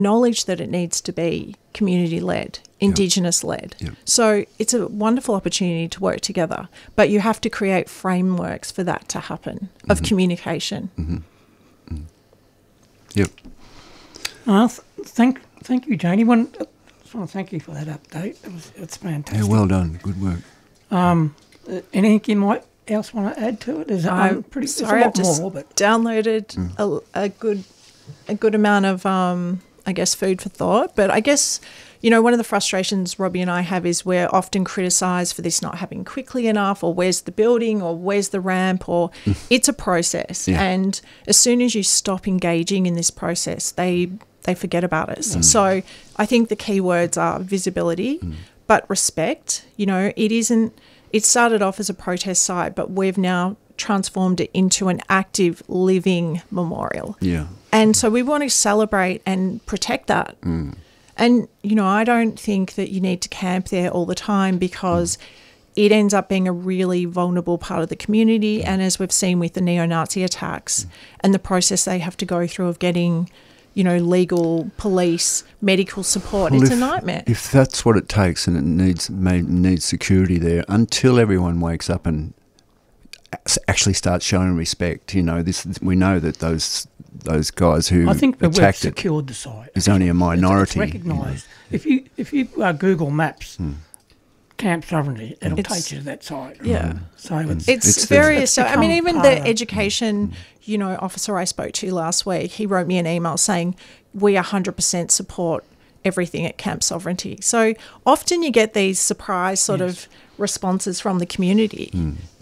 acknowledge that it needs to be community-led, Indigenous-led. Yep. So it's a wonderful opportunity to work together, but you have to create frameworks for that to happen, of communication. Yep. Thank you, Janie. I just want to thank you for that update. It's fantastic. Yeah, well done. Good work. Anything you might else want to add to it? There's I'm pretty sorry, I've just more, but downloaded a good amount of, I guess, food for thought. But I guess, one of the frustrations Robbie and I have is we're often criticised for this not happening quickly enough, or where's the building, or where's the ramp, or it's a process. Yeah. And as soon as you stop engaging in this process, they forget about us. So I think the key words are visibility, but respect. It started off as a protest site, but we've now transformed it into an active, living memorial. Yeah. And so we want to celebrate and protect that. And, I don't think that you need to camp there all the time, because it ends up being a really vulnerable part of the community. And as we've seen with the neo-Nazi attacks and the process they have to go through of getting, legal, police, medical support, it's a nightmare. If that's what it takes, and it needs security there until everyone wakes up and actually starts showing respect. We know that those guys who I think that we've attacked it secured the site. is only a minority. It's recognised. If you Google Maps Camp Sovereignty, it'll take you to that site. Yeah. So It's very... it's I mean, even become part the of it. education, officer I spoke to last week, he wrote me an email saying, we 100% support everything at Camp Sovereignty. So often you get these surprise sort of responses from the community.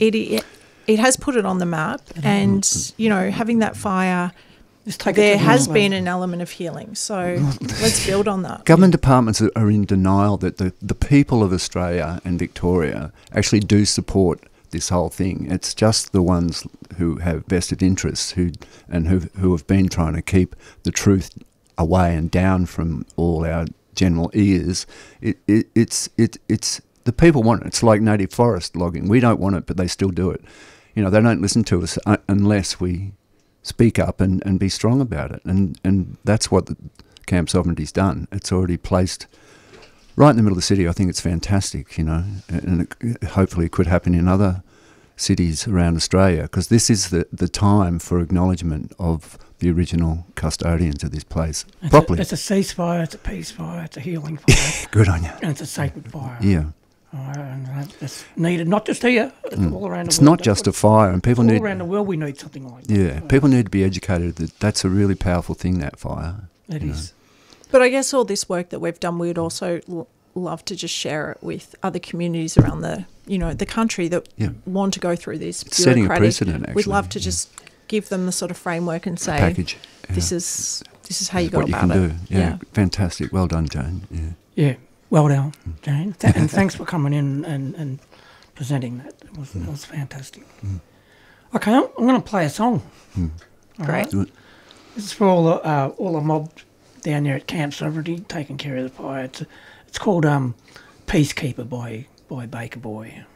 It has put it on the map, and, having that fire... There has been an element of healing, so let's build on that. Government departments are in denial that the people of Australia and Victoria actually do support this whole thing. It's just the ones who have vested interests who have been trying to keep the truth away and down from all our general ears. It's the people want it. It's like native forest logging. We don't want it, but they still do it. They don't listen to us unless we speak up and be strong about it. And that's what the Camp Sovereignty's done. It's already placed right in the middle of the city. I think it's fantastic, and hopefully it could happen in other cities around Australia, because this is the time for acknowledgement of the original custodians of this place properly. It's a ceasefire, it's a peace fire, it's a healing fire. Good on you. And it's a sacred fire. Yeah. And that's needed, not just here, it's all around the world. It's not just a fire, and people all need... around the world we need something like that. Yeah, people need to be educated that that's a really powerful thing, that fire. It is. But I guess all this work that we've done, we would also love to just share it with other communities around the country that want to go through this It's setting a bureaucratic... precedent, actually. We'd love to just give them the sort of framework and say, Package. this is how you go what about you can it. do. Yeah, fantastic. Well done, Jane. Yeah. Well done, Jane. And thanks for coming in and presenting that. It was fantastic. Okay, I'm going to play a song. Great. Good. This is for all the mob down there at Camp Sovereignty taking care of the fire. It's called Peacekeeper by Baker Boy.